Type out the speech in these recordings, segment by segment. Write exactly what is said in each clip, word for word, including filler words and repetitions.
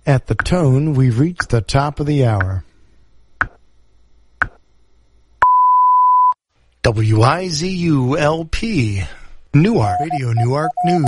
At the tone, we've reached the top of the hour. W I Z U L P, Newark, Radio Newark News.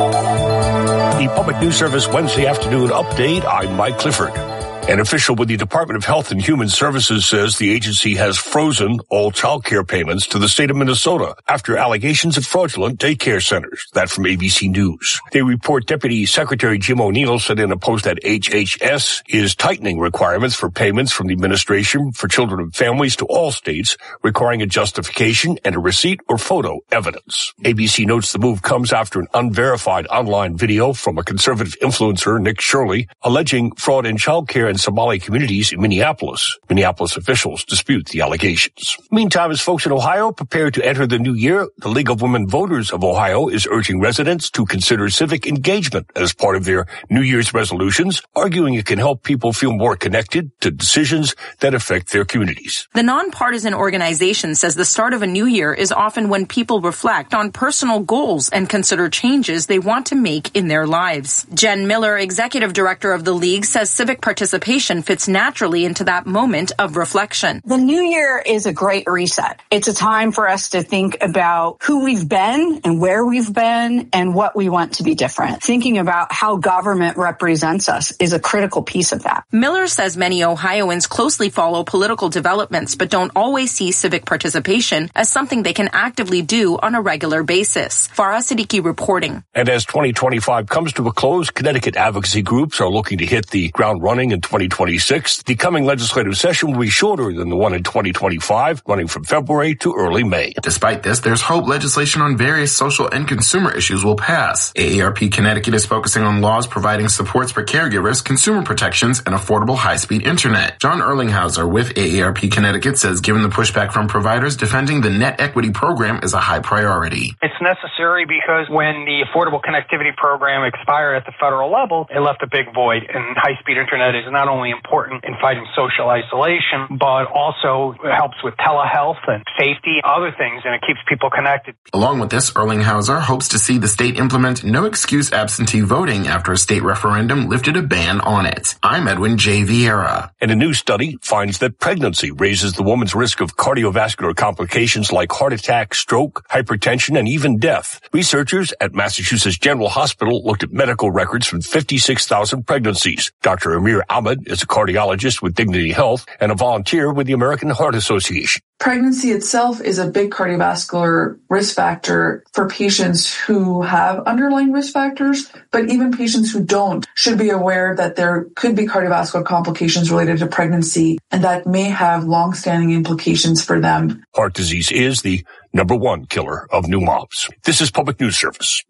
The Public News Service Wednesday afternoon update. I'm Mike Clifford. An official with the Department of Health and Human Services says the agency has frozen all child care payments to the state of Minnesota after allegations of fraudulent daycare centers. That from A B C News. They report Deputy Secretary Jim O'Neill said in a post that H H S is tightening requirements for payments from the Administration for Children and Families to all states, requiring a justification and a receipt or photo evidence. A B C notes the move comes after an unverified online video from a conservative influencer, Nick Shirley, alleging fraud in child care in Somali communities in Minneapolis. Minneapolis officials dispute the allegations. Meantime, as folks in Ohio prepare to enter the new year, the League of Women Voters of Ohio is urging residents to consider civic engagement as part of their New Year's resolutions, arguing it can help people feel more connected to decisions that affect their communities. The nonpartisan organization says the start of a new year is often when people reflect on personal goals and consider changes they want to make in their lives. Jen Miller, executive director of the League, says civic participation fits naturally into that moment of reflection. The new year is a great reset. It's a time for us to think about who we've been and where we've been and what we want to be different. Thinking about how government represents us is a critical piece of that. Miller says many Ohioans closely follow political developments but don't always see civic participation as something they can actively do on a regular basis. Farah Siddiqui reporting. And as twenty twenty-five comes to a close, Connecticut advocacy groups are looking to hit the ground running in twenty twenty-six. The coming legislative session will be shorter than the one in twenty twenty-five, running from February to early May. Despite this, there's hope legislation on various social and consumer issues will pass. A A R P Connecticut is focusing on laws providing supports for caregivers, consumer protections, and affordable high-speed internet. John Erlinghauser with A A R P Connecticut says given the pushback from providers, defending the net equity program is a high priority. It's necessary because when the Affordable Connectivity Program expired at the federal level, it left a big void, and high-speed internet is not only important in fighting social isolation, but also helps with telehealth and safety, other things, and it keeps people connected. Along with this, Erlinghauser hopes to see the state implement no-excuse absentee voting after a state referendum lifted a ban on it. I'm Edwin J. Vieira. And a new study finds that pregnancy raises the woman's risk of cardiovascular complications like heart attack, stroke, hypertension, and even death. Researchers at Massachusetts General Hospital looked at medical records from fifty-six thousand pregnancies. Doctor Amir Ahmed is a cardiologist with Dignity Health and a volunteer with the American Heart Association. Pregnancy itself is a big cardiovascular risk factor for patients who have underlying risk factors, but even patients who don't should be aware that there could be cardiovascular complications related to pregnancy, and that may have long-standing implications for them. Heart disease is the number one killer of new moms. This is Public News Service.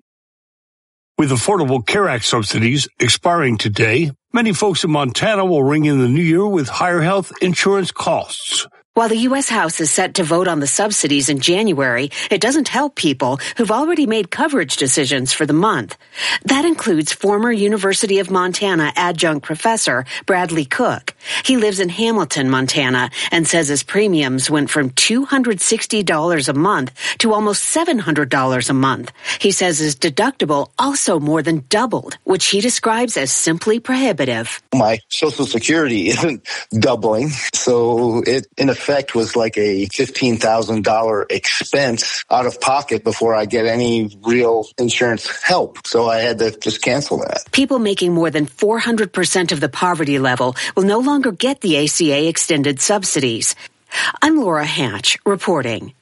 With Affordable Care Act subsidies expiring today, many folks in Montana will ring in the new year with higher health insurance costs. While the U S House is set to vote on the subsidies in January, it doesn't help people who've already made coverage decisions for the month. That includes former University of Montana adjunct professor Bradley Cook. He lives in Hamilton, Montana, and says his premiums went from two hundred sixty dollars a month to almost seven hundred dollars a month. He says his deductible also more than doubled, which he describes as simply prohibitive. My Social Security isn't doubling, so it, in effect, effect was like a fifteen thousand dollars expense out of pocket before I get any real insurance help. So I had to just cancel that. People making more than four hundred percent of the poverty level will no longer get the A C A extended subsidies. I'm Laura Hatch reporting.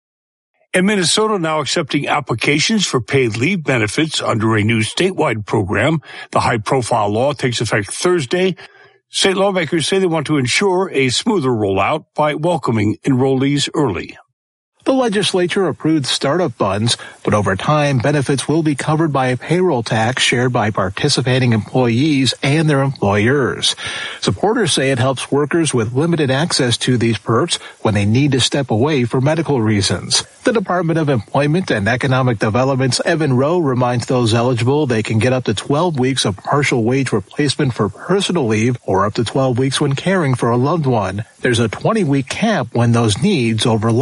And Minnesota now accepting applications for paid leave benefits under a new statewide program. The high-profile law takes effect Thursday. State lawmakers say they want to ensure a smoother rollout by welcoming enrollees early. The legislature approved startup funds, but over time, benefits will be covered by a payroll tax shared by participating employees and their employers. Supporters say it helps workers with limited access to these perks when they need to step away for medical reasons. The Department of Employment and Economic Development's Evan Rowe reminds those eligible they can get up to twelve weeks of partial wage replacement for personal leave or up to twelve weeks when caring for a loved one. There's a twenty-week cap when those needs overlap.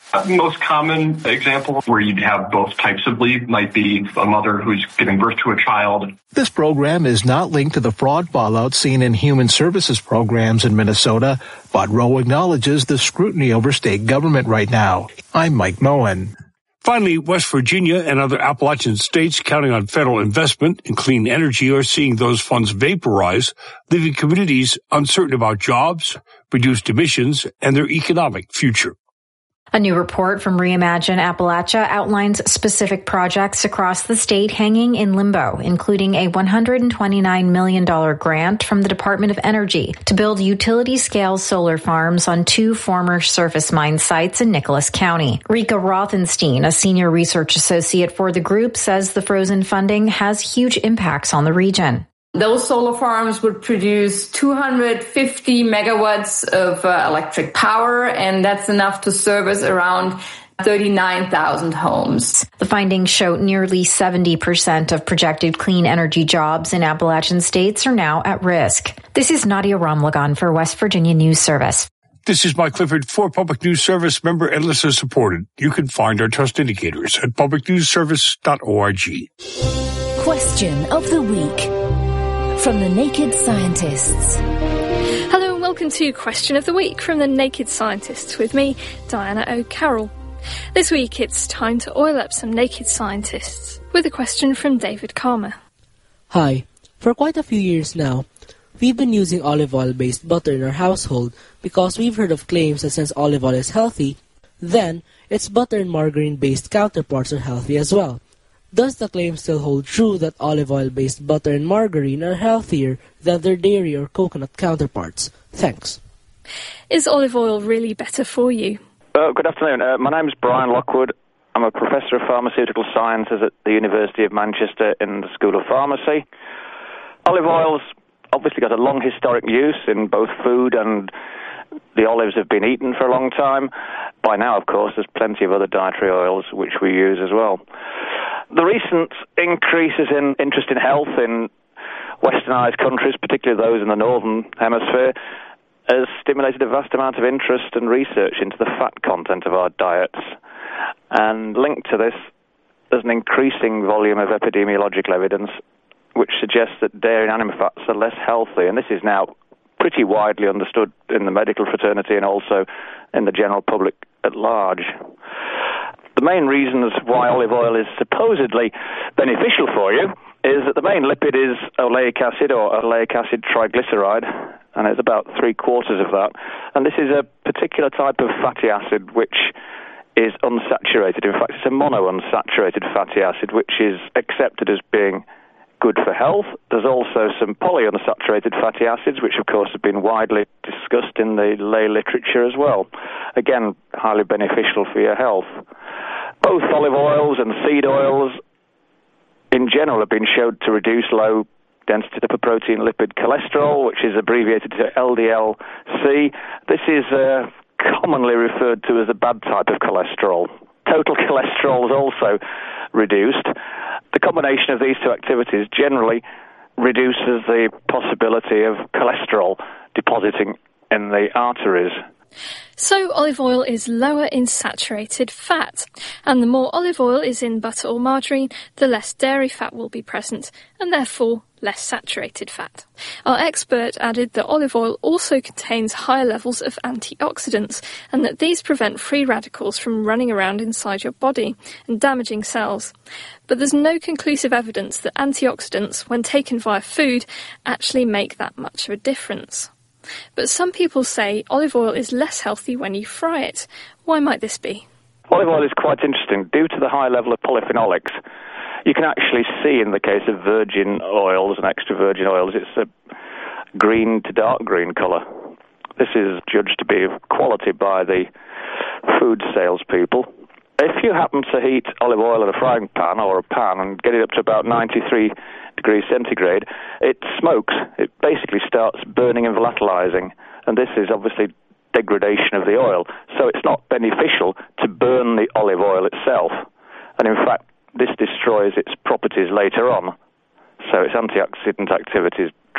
The most common example where you'd have both types of leave might be a mother who's giving birth to a child. This program is not linked to the fraud fallout seen in human services programs in Minnesota, but Rowe acknowledges the scrutiny over state government right now. I'm Mike Moen. Finally, West Virginia and other Appalachian states counting on federal investment in clean energy are seeing those funds vaporize, leaving communities uncertain about jobs, reduced emissions, and their economic future. A new report from Reimagine Appalachia outlines specific projects across the state hanging in limbo, including a one hundred twenty-nine million dollars grant from the Department of Energy to build utility-scale solar farms on two former surface mine sites in Nicholas County. Rika Rothenstein, a senior research associate for the group, says the frozen funding has huge impacts on the region. Those solar farms would produce two hundred fifty megawatts of uh, electric power, and that's enough to service around thirty-nine thousand homes. The findings show nearly seventy percent of projected clean energy jobs in Appalachian states are now at risk. This is Nadia Ramlagan for West Virginia News Service. This is Mike Clifford for Public News Service, member and listener supported. You can find our trust indicators at public news service dot org. Question of the week. From the Naked Scientists. Hello and welcome to Question of the Week from the Naked Scientists with me, Diana O'Carroll. This week it's time to oil up some naked scientists with a question from David Karma. Hi. For quite a few years now, we've been using olive oil-based butter in our household because we've heard of claims that since olive oil is healthy, then its butter and margarine-based counterparts are healthy as well. Does the claim still hold true that olive oil-based butter and margarine are healthier than their dairy or coconut counterparts? Thanks. Is olive oil really better for you? Uh, good afternoon. Uh, my name is Brian Lockwood. I'm a professor of pharmaceutical sciences at the University of Manchester in the School of Pharmacy. Olive oil's obviously got a long historic use in both food, and the olives have been eaten for a long time. By now, of course, there's plenty of other dietary oils which we use as well. The recent increases in interest in health in westernized countries, particularly those in the northern hemisphere, has stimulated a vast amount of interest and research into the fat content of our diets. And linked to this, there's an increasing volume of epidemiological evidence which suggests that dairy and animal fats are less healthy, and this is now pretty widely understood in the medical fraternity and also in the general public at large. The main reasons why olive oil is supposedly beneficial for you is that the main lipid is oleic acid or oleic acid triglyceride, and it's about three quarters of that. And this is a particular type of fatty acid which is unsaturated. In fact, it's a monounsaturated fatty acid which is accepted as being good for health. There's also some polyunsaturated fatty acids, which of course have been widely discussed in the lay literature as well. Again, highly beneficial for your health. Both olive oils and seed oils in general have been shown to reduce low density lipoprotein lipid cholesterol, which is abbreviated to L D L C. This is uh, commonly referred to as the bad type of cholesterol. Total cholesterol is also reduced. The combination of these two activities generally reduces the possibility of cholesterol depositing in the arteries. So olive oil is lower in saturated fat, and the more olive oil is in butter or margarine, the less dairy fat will be present, and therefore less saturated fat. Our expert added that olive oil also contains higher levels of antioxidants, and that these prevent free radicals from running around inside your body and damaging cells. But there's no conclusive evidence that antioxidants, when taken via food, actually make that much of a difference. But some people say olive oil is less healthy when you fry it. Why might this be? Olive oil is quite interesting. Due to the high level of polyphenolics, you can actually see in the case of virgin oils and extra virgin oils, it's a green to dark green colour. This is judged to be of quality by the food salespeople. If you happen to heat olive oil in a frying pan or a pan and get it up to about ninety-three degrees centigrade, it smokes. It basically starts burning and volatilizing, and this is obviously degradation of the oil. So it's not beneficial to burn the olive oil itself, and in fact this destroys its properties later on. So its antioxidant activity is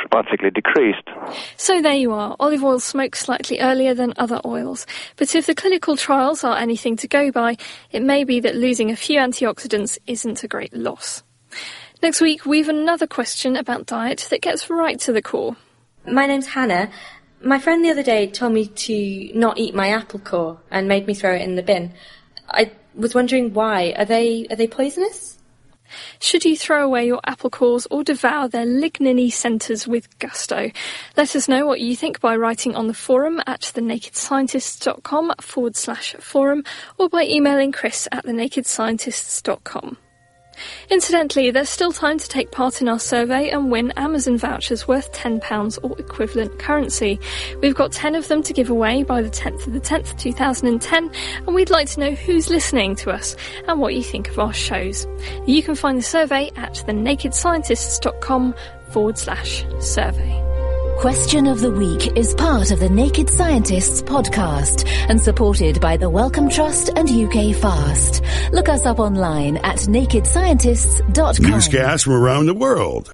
dramatically decreased. So there you are. Olive oil smokes slightly earlier than other oils. But if the clinical trials are anything to go by, it may be that losing a few antioxidants isn't a great loss. Next week, we've another question about diet that gets right to the core. My name's Hannah. My friend the other day told me to not eat my apple core and made me throw it in the bin. I was wondering why. Are they are they poisonous? Should you throw away your apple cores or devour their lignin-y centres with gusto? Let us know what you think by writing on the forum at thenakedscientists.com forward slash forum or by emailing chris at thenakedscientists.com. Incidentally, there's still time to take part in our survey and win Amazon vouchers worth ten pounds or equivalent currency. We've got ten of them to give away by the tenth of the tenth, two thousand ten, and we'd like to know who's listening to us and what you think of our shows. You can find the survey at thenakedscientists.com forward slash survey. Question of the Week is part of the Naked Scientists podcast and supported by the Wellcome Trust and U K Fast. Look us up online at naked scientists dot com. Newscasts from around the world.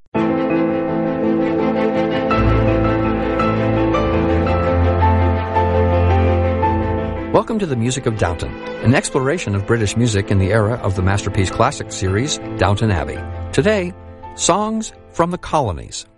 Welcome to the Music of Downton, an exploration of British music in the era of the Masterpiece Classics series, Downton Abbey. Today, songs from the colonies.